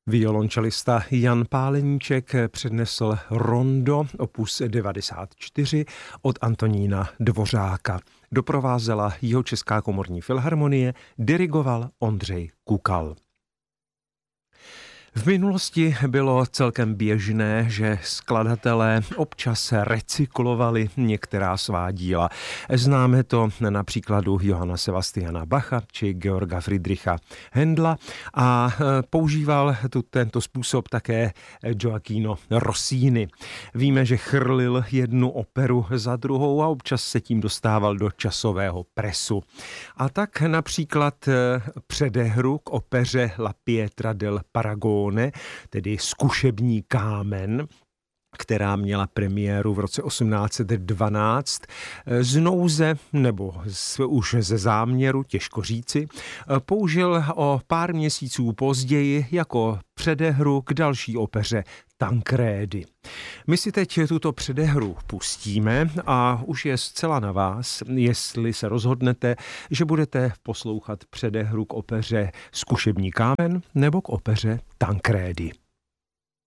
Violončelista Jan Páleníček přednesl rondo opus 94 od Antonína Dvořáka. Doprovázela Jihočeská komorní filharmonie, dirigoval Ondřej Kukal. V minulosti bylo celkem běžné, že skladatelé občas recyklovali některá svá díla. Známe to na příkladu Johanna Sebastiana Bacha či Georga Friedricha Händla a používal tento způsob také Gioachino Rossini. Víme, že chrlil jednu operu za druhou a občas se tím dostával do časového presu. A tak například předehru k opeře La Pietra del Paragone, tedy Zkušební kámen, která měla premiéru v roce 1812, z nouze nebo už ze záměru, těžko říci, použil o pár měsíců později jako předehru k další opeře Tancredi. My si teď tuto předehru pustíme a už je zcela na vás, jestli se rozhodnete, že budete poslouchat předehru k opeře Zkušební kámen nebo k opeře Tancredi.